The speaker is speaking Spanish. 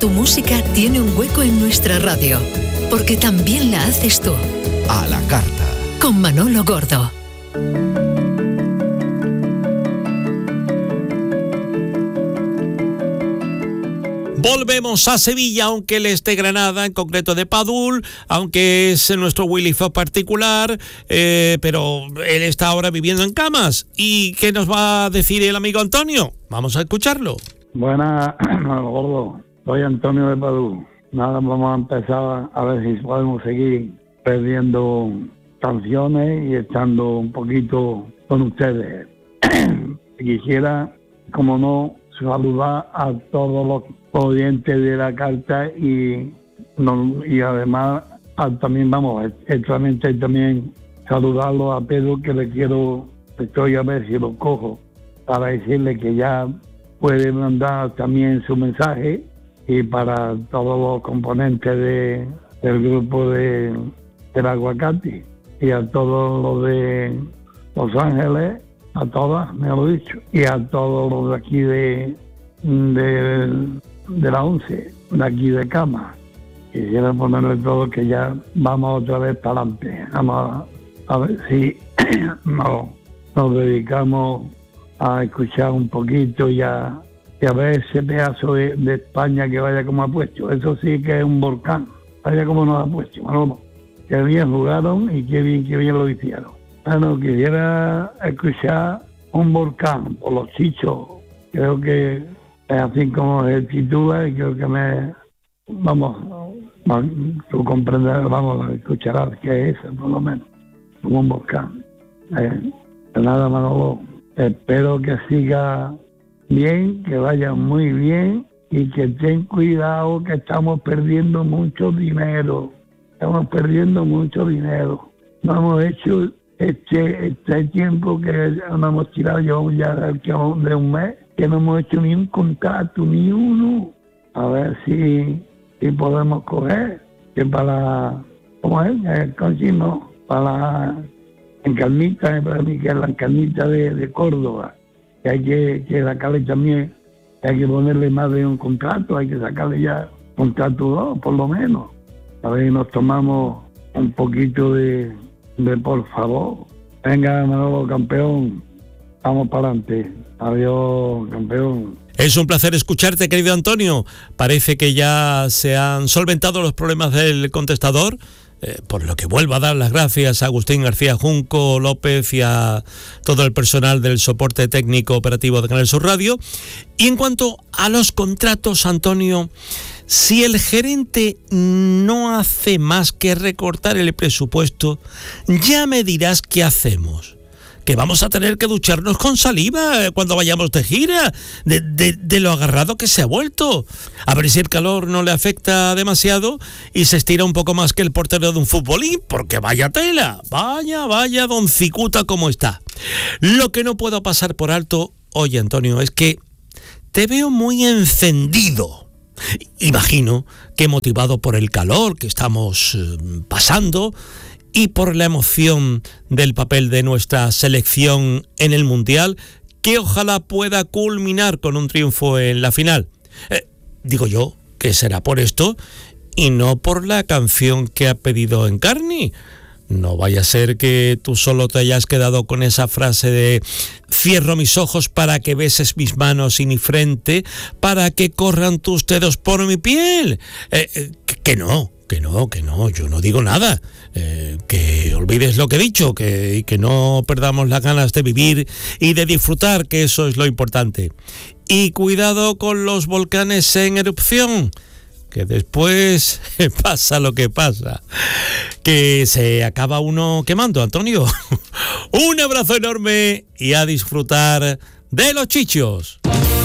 Tu música tiene un hueco en nuestra radio, porque también la haces tú. A la carta. Con Manolo Gordo. Volvemos a Sevilla, aunque él esté Granada, en concreto de Padul, aunque es nuestro Willy Fox particular, pero él está ahora viviendo en Camas. ¿Y qué nos va a decir el amigo Antonio? Vamos a escucharlo. Buenas, Gordo. Soy Antonio de Padul. Nada, vamos a empezar a ver si podemos seguir perdiendo canciones y estando un poquito con ustedes. Quisiera, como no, saludar a todos los oyentes de la carta y además también extrañamente también saludarlo a Pedro, que le quiero, estoy a ver si lo cojo para decirle que ya puede mandar también su mensaje, y para todos los componentes del grupo del Aguacate y a todos los de Los Ángeles, a todas, me lo he dicho, y a todos los de aquí de la 11, de aquí de Cama. Quisiera ponerle todo, que ya vamos otra vez para adelante. Vamos a ver si nos dedicamos a escuchar un poquito y a ver ese pedazo de España que vaya como ha puesto. Eso sí que es un volcán, vaya como nos ha puesto, Manolo. Qué bien jugaron y qué bien lo hicieron. Bueno, quisiera escuchar un volcán por los Chichos. Creo que es así como se titula, y creo que tú comprenderás, escucharás qué es eso, por lo menos, como un volcán. Nada, Manolo, espero que siga bien, que vaya muy bien, y que ten cuidado, que estamos perdiendo mucho dinero. No hemos hecho este tiempo que no hemos tirado, yo ya de un mes, que no hemos hecho ni un contrato, ni uno. A ver si podemos coger, que para, ¿cómo es? Para Encarnita, para mí que es la Encarnita de Córdoba, que hay que sacarle también, hay que ponerle más de un contrato, hay que sacarle ya contrato 2, por lo menos. A ver si nos tomamos un poquito de por favor. Venga, Manolo, campeón. Vamos para adelante. Adiós, campeón. Es un placer escucharte, querido Antonio. Parece que ya se han solventado los problemas del contestador, por lo que vuelvo a dar las gracias a Agustín García Junco López y a todo el personal del soporte técnico operativo de Canal Sur Radio. Y en cuanto a los contratos, Antonio, si el gerente no hace más que recortar el presupuesto, ya me dirás qué hacemos. Que vamos a tener que ducharnos con saliva cuando vayamos de gira, de lo agarrado que se ha vuelto. A ver si el calor no le afecta demasiado y se estira un poco más que el portero de un futbolín, porque vaya tela, vaya don Cicuta como está. Lo que no puedo pasar por alto, oye Antonio, es que te veo muy encendido. Imagino que motivado por el calor que estamos pasando y por la emoción del papel de nuestra selección en el Mundial, que ojalá pueda culminar con un triunfo en la final. Digo yo que será por esto y no por la canción que ha pedido Encarni. No vaya a ser que tú solo te hayas quedado con esa frase de cierro mis ojos para que beses mis manos y mi frente, para que corran tus dedos por mi piel. Que no, yo no digo nada. Que olvides lo que he dicho, y que no perdamos las ganas de vivir y de disfrutar, que eso es lo importante. Y cuidado con los volcanes en erupción, que después pasa lo que pasa, que se acaba uno quemando, Antonio. Un abrazo enorme y a disfrutar de los Chichos.